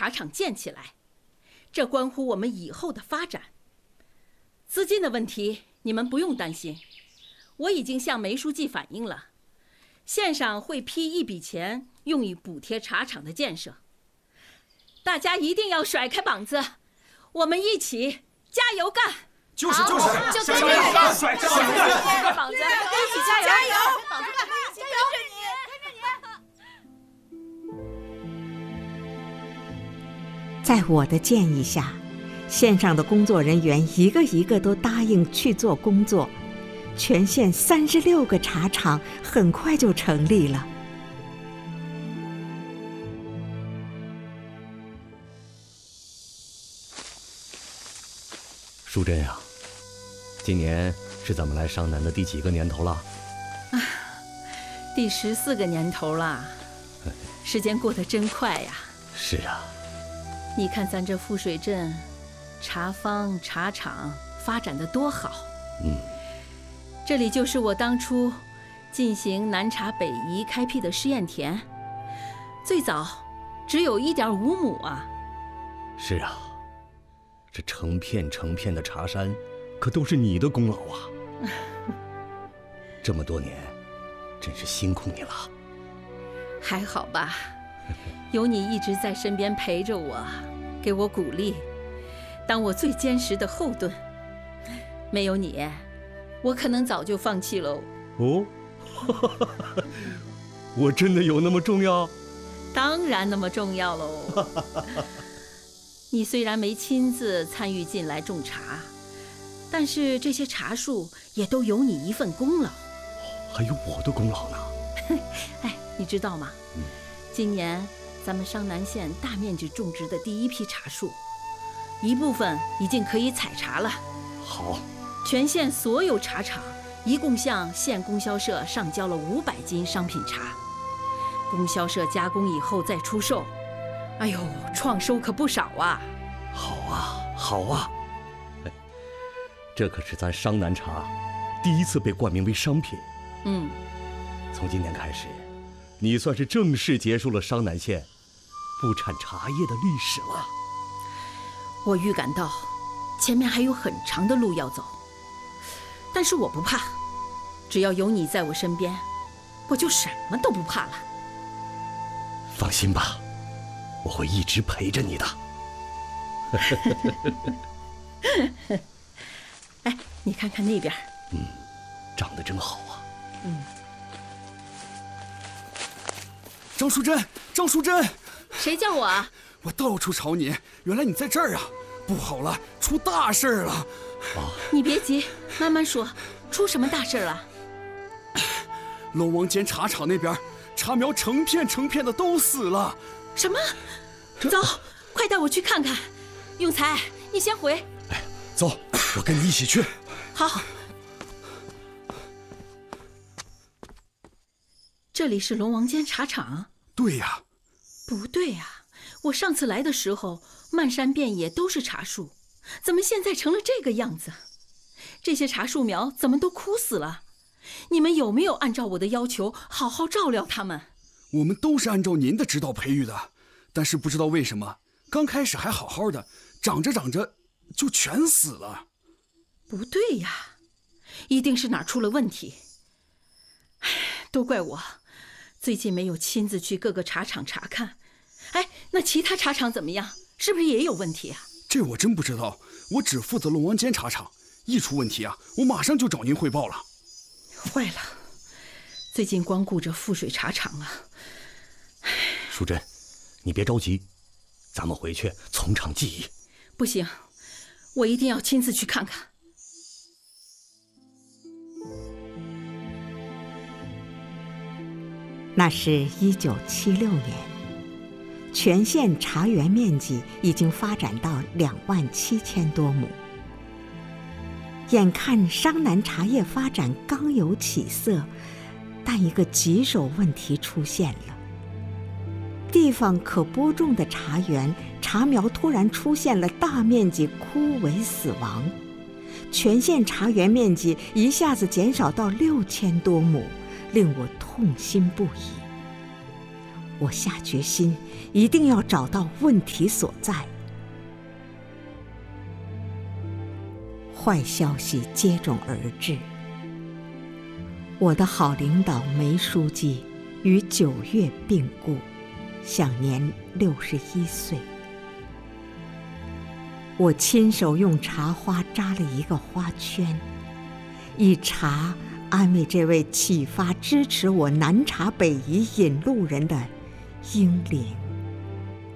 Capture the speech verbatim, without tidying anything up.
茶厂建起来，这关乎我们以后的发展。资金的问题你们不用担心，我已经向梅书记反映了，县上会批一笔钱用于补贴茶厂的建设。大家一定要甩开膀子，我们一起加油干！ 就是就是， 就加油干，甩甩甩膀子，一起加油！加油！绑住了，一起跟着你，跟着你。 在我的建议下，县上的工作人员一个一个都答应去做工作，全县三十六个茶厂很快就成立了。 淑珍呀，今年是咱们来商南的第几个年头了？ 啊，第十四个年头了，时间过得真快呀。 是啊， 你看咱这富水镇，茶坊、茶厂发展得多好。 嗯， 这里就是我当初进行南茶北移开辟的试验田，最早只有一点五亩啊。 是啊。这成片成片的茶山，可都是你的功劳啊！这么多年，真是辛苦你了。 还好吧，有你一直在身边陪着我，给我鼓励，当我最坚实的后盾。没有你，我可能早就放弃喽。 哦，我真的有那么重要？ 当然那么重要喽。你虽然没亲自参与进来种茶，但是这些茶树也都有你一份功劳。 还有我的功劳呢。 哎，你知道吗？ 嗯， 今年咱们商南县大面积种植的第一批茶树，一部分已经可以采茶了。 好， 全县所有茶厂一共向县供销社上交了五百斤商品茶，供销社加工以后再出售。哎呦，创收可不少啊！ 好啊，好啊！这可是咱商南茶第一次被冠名为商品。 嗯， 从今天开始，你算是正式结束了商南县不产茶叶的历史了。 我预感到前面还有很长的路要走，但是我不怕，只要有你在我身边，我就什么都不怕了。 放心吧。我会一直陪着你的。 哎，你看看那边， 嗯，长得真好啊。 嗯。 张淑珍，张淑珍， 谁叫我啊？ 我到处找你，原来你在这儿啊！不好了，出大事了！ 啊， 你别急，慢慢说，出什么大事了？ 龙王间茶厂那边，茶苗成片成片的都死了。 什么？走，快带我去看看。永才，你先回。 哎，走，我跟你一起去。 好。这里是龙王间茶厂？ 对呀。 不对呀，我上次来的时候，漫山遍野都是茶树，怎么现在成了这个样子？这些茶树苗怎么都枯死了？你们有没有按照我的要求好好照料它们？ 我们都是按照您的指导培育的，但是不知道为什么，刚开始还好好的，长着长着就全死了。 不对呀，一定是哪儿出了问题。唉，都怪我，最近没有亲自去各个茶厂查看。哎，那其他茶厂怎么样？是不是也有问题啊？ 这我真不知道，我只负责龙王间茶厂，一出问题啊，我马上就找您汇报了。 坏了，最近光顾着富水茶厂啊。 淑珍，你别着急，咱们回去从长计议。 不行，我一定要亲自去看看。 那是一九七六年，全县茶园面积已经发展到两万七千多亩。眼看商南茶叶发展刚有起色，但一个棘手问题出现了。地方可播种的茶园，茶苗突然出现了大面积枯萎死亡，全县茶园面积一下子减少到六千多亩，令我痛心不已。 我下决心，一定要找到问题所在。坏消息接踵而至，我的好领导梅书记于九月病故，享年六十一岁。我亲手用茶花扎了一个花圈，以茶安慰这位启发支持我南查北移引路人的英灵。